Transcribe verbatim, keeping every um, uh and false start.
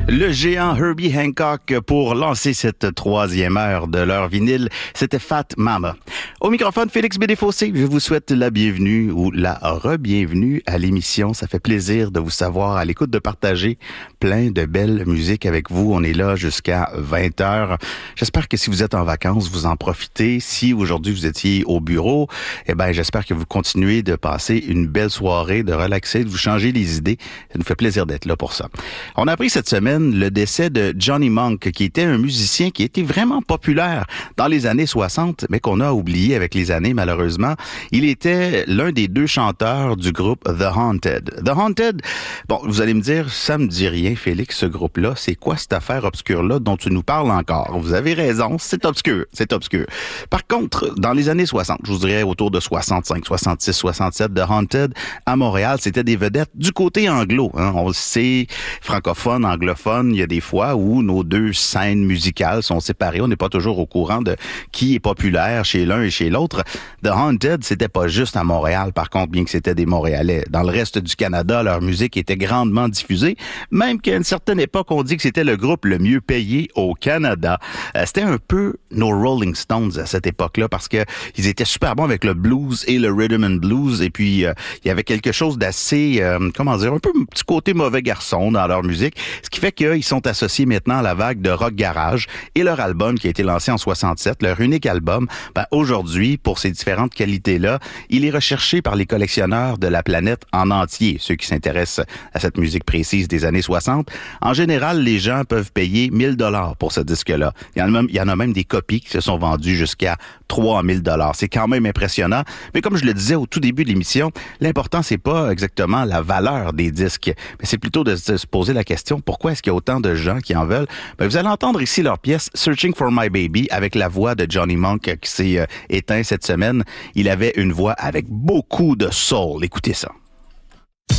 Le géant Herbie Hancock pour lancer cette troisième heure de leur vinyle, c'était Fat Mama. Au microphone, Félix Bédéfossé, je vous souhaite la bienvenue ou la re-bienvenue à l'émission. Ça fait plaisir de vous savoir à l'écoute, de partager plein de belles musiques avec vous. On est là jusqu'à vingt heures. J'espère que si vous êtes en vacances, vous en profitez. Si aujourd'hui vous étiez au bureau, eh ben j'espère que vous continuez de passer une belle soirée, de relaxer, de vous changer les idées. Ça nous fait plaisir d'être là pour ça. On a appris cette semaine le décès de Johnny Monk, qui était un musicien qui était vraiment populaire dans les années soixante, mais qu'on a oublié avec les années, malheureusement. Il était l'un des deux chanteurs du groupe The Haunted. The Haunted, bon, vous allez me dire, ça me dit rien, Félix, ce groupe-là. C'est quoi cette affaire obscure-là dont tu nous parles encore? Vous avez raison, c'est obscur, c'est obscur. Par contre, dans les années soixante, je vous dirais autour de soixante-cinq, soixante-six, soixante-sept, The Haunted, à Montréal, c'était des vedettes du côté anglo. Hein. On le sait, francophone, anglophone, il y a des fois où nos deux scènes musicales sont séparées. On n'est pas toujours au courant de qui est populaire chez l'un et chez l'autre. The Haunted, c'était pas juste à Montréal, par contre, bien que c'était des Montréalais. Dans le reste du Canada, leur musique était grandement diffusée, même qu'à une certaine époque, on dit que c'était le groupe le mieux payé au Canada. Euh, c'était un peu nos Rolling Stones à cette époque-là, parce que ils étaient super bons avec le blues et le rhythm and blues, et puis euh, il y avait quelque chose d'assez, euh, comment dire, un peu un petit côté mauvais garçon dans leur musique, ce qui fait qu'ils sont associés maintenant à la vague de rock garage, et leur album qui a été lancé en soixante-sept, leur unique album, ben aujourd'hui, pour ces différentes qualités-là, il est recherché par les collectionneurs de la planète en entier, ceux qui s'intéressent à cette musique précise des années soixante. En général, les gens peuvent payer mille dollars pour ce disque-là. Il y en a même, il y en a même des copies qui se sont vendues jusqu'à trois mille dollars. C'est quand même impressionnant. Mais comme je le disais au tout début de l'émission, l'important, c'est pas exactement la valeur des disques, mais c'est plutôt de se poser la question, pourquoi est-ce qu'il y a autant de gens qui en veulent? Ben, vous allez entendre ici leur pièce Searching for My Baby avec la voix de Johnny Monk qui s'est euh, éteint cette semaine. Il avait une voix avec beaucoup de soul. Écoutez ça.